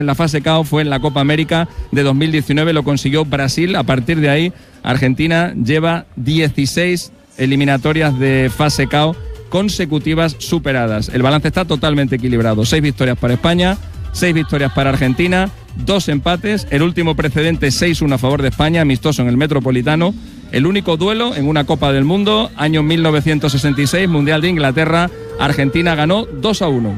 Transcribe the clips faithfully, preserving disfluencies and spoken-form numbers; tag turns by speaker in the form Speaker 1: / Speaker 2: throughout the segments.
Speaker 1: en la fase K O fue en la Copa América de dos mil diecinueve, lo consiguió Brasil. A partir de ahí, Argentina lleva dieciséis eliminatorias de fase K O consecutivas superadas. El balance está totalmente equilibrado. Seis victorias para España, seis victorias para Argentina, dos empates. El último precedente, seis uno a favor de España, amistoso en el Metropolitano. El único duelo en una Copa del Mundo, año mil novecientos sesenta y seis, Mundial de Inglaterra. Argentina ganó dos a uno.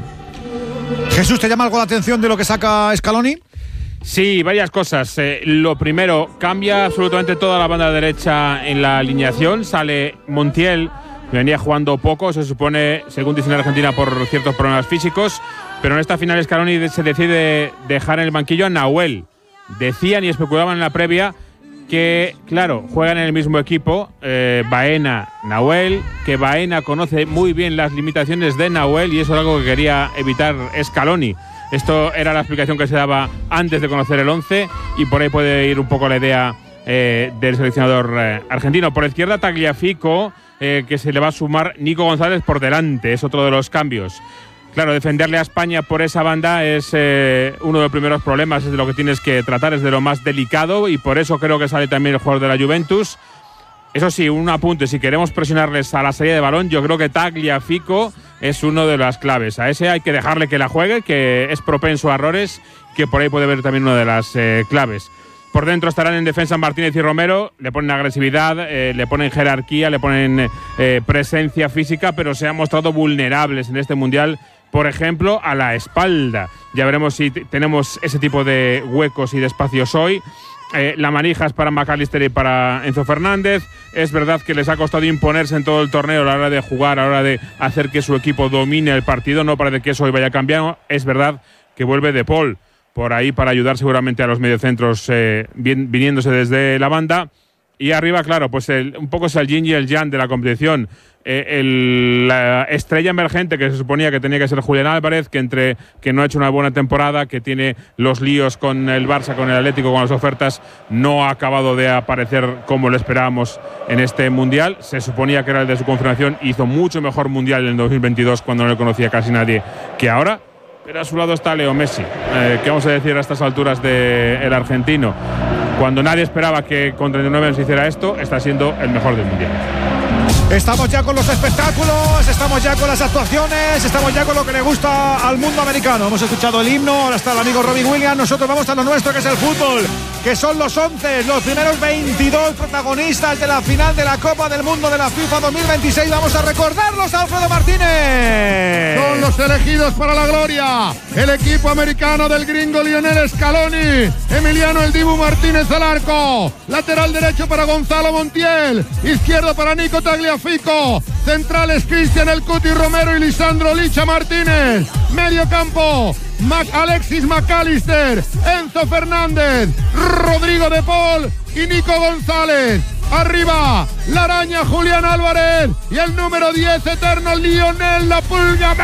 Speaker 2: Jesús, ¿te llama algo la atención de lo que saca Scaloni?
Speaker 3: Sí, varias cosas. Eh, lo primero, cambia absolutamente toda la banda derecha en la alineación. Sale Montiel, que venía jugando poco, se supone, según dice la Argentina, por ciertos problemas físicos. Pero en esta final Scaloni se decide dejar en el banquillo a Nahuel. Decían y especulaban en la previa que, claro, juegan en el mismo equipo, eh, Baena, Nahuel, que Baena conoce muy bien las limitaciones de Nahuel y eso es algo que quería evitar Scaloni. Esto era la explicación que se daba antes de conocer el once y por ahí puede ir un poco la idea eh, del seleccionador eh, argentino. Por la izquierda, Tagliafico, eh, que se le va a sumar Nico González por delante, es otro de los cambios. Claro, defenderle a España por esa banda es eh, uno de los primeros problemas, es de lo que tienes que tratar, es de lo más delicado y por eso creo que sale también el jugador de la Juventus. Eso sí, un apunte, si queremos presionarles a la salida de balón, yo creo que Tagliafico es uno de las claves. A ese hay que dejarle que la juegue, que es propenso a errores, que por ahí puede ver también una de las eh, claves. Por dentro estarán en defensa Martínez y Romero, le ponen agresividad, eh, le ponen jerarquía, le ponen eh, presencia física, pero se han mostrado vulnerables en este Mundial, por ejemplo, a la espalda. Ya veremos si t- tenemos ese tipo de huecos y de espacios hoy. Eh, la manija es para McAllister y para Enzo Fernández. Es verdad que les ha costado imponerse en todo el torneo a la hora de jugar, a la hora de hacer que su equipo domine el partido. No parece que eso hoy vaya cambiando. Es verdad que vuelve De Paul por ahí para ayudar seguramente a los mediocentros eh, bien, viniéndose desde la banda. Y arriba, claro, pues el, un poco es el yin y el yang de la competición. Eh, el, la estrella emergente que se suponía que tenía que ser Julián Álvarez, que entre que no ha hecho una buena temporada, que tiene los líos con el Barça, con el Atlético, con las ofertas, no ha acabado de aparecer como lo esperábamos en este Mundial. Se suponía que era el de su confirmación, hizo mucho mejor Mundial en el dos mil veintidós cuando no le conocía casi nadie que ahora. Pero a su lado está Leo Messi, eh, que vamos a decir a estas alturas del argentino. Cuando nadie esperaba que con treinta y nueve años hiciera esto, está siendo el mejor del Mundial.
Speaker 2: Estamos ya con los espectáculos, estamos ya con las actuaciones, estamos ya con lo que le gusta al mundo americano. Hemos escuchado el himno, ahora está el amigo Robin Williams. Nosotros vamos a lo nuestro, que es el fútbol, que son los once, los primeros veintidós protagonistas de la final de la Copa del Mundo de la FIFA dos mil veintiséis. Vamos a recordarlos, Alfredo Martínez.
Speaker 4: Son los elegidos para la gloria. El equipo americano del gringo Lionel Scaloni. Emiliano El Dibu Martínez al arco. Lateral derecho para Gonzalo Montiel. Izquierdo para Nico Tagliafico. Centrales Cristian El Cuti Romero y Lisandro Licha Martínez. Medio campo Mac Alexis McAllister, Enzo Fernández, Rodrigo De Paul y Nico González. Arriba, la araña Julián Álvarez y el número diez eterno Lionel La Pulga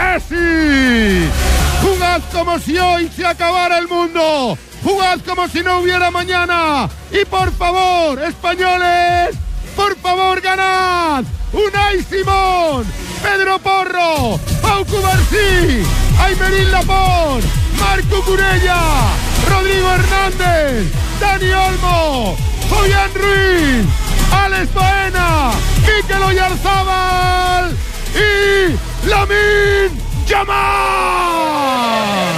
Speaker 4: Messi. Jugad como si hoy se acabara el mundo. Jugad como si no hubiera mañana. Y por favor, españoles, por favor, ganad. Unai Simón, Pedro Porro, Pau Cubarsí, Aymerín Lapón, Marco Curella, Rodrigo Hernández, Dani Olmo, Julián Ruiz, Alex Baena, Mikel Oyarzábal y Lamine Yamal.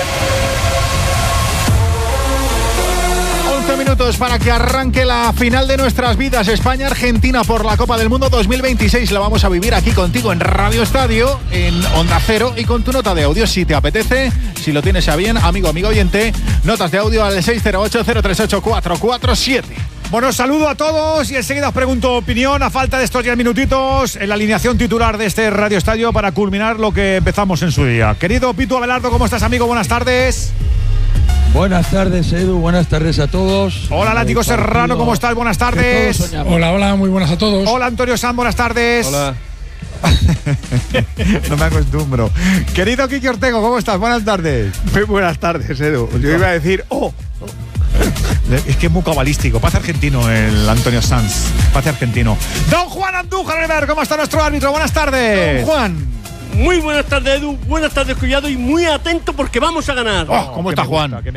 Speaker 2: once minutos para que arranque la final de nuestras vidas, España-Argentina por la Copa del Mundo dos mil veintiséis. La vamos a vivir aquí contigo en Radio Estadio, en Onda Cero y con tu nota de audio si te apetece, si lo tienes a bien, amigo, amigo oyente. Notas de audio al seis cero ocho, cero tres ocho, cuatro cuatro siete. Bueno, saludo a todos y enseguida os pregunto opinión a falta de estos diez minutitos en la alineación titular de este Radio Estadio para culminar lo que empezamos en su día. Querido Pitu Abelardo, ¿cómo estás, amigo? Buenas tardes.
Speaker 5: Buenas tardes, Edu. Buenas tardes a todos.
Speaker 2: Hola, Látigo Serrano, ¿cómo estás? Buenas tardes.
Speaker 6: Hola, hola, muy buenas a todos.
Speaker 2: Hola, Antonio Sanz, buenas tardes.
Speaker 6: Hola.
Speaker 2: No me acostumbro. Querido Kiki Ortego, ¿cómo estás? Buenas tardes.
Speaker 7: Muy buenas tardes, Edu. Yo iba a decir, oh.
Speaker 2: Es que es muy cabalístico. Paz argentino el Antonio Sanz. Paz argentino. Don Juan Andújar Oliver, ¿cómo está nuestro árbitro? Buenas tardes.
Speaker 7: Don Juan.
Speaker 6: Muy buenas tardes, Edu. Buenas tardes, Collado. Y muy atento porque vamos a ganar.
Speaker 2: Oh, ¿Cómo está Juan?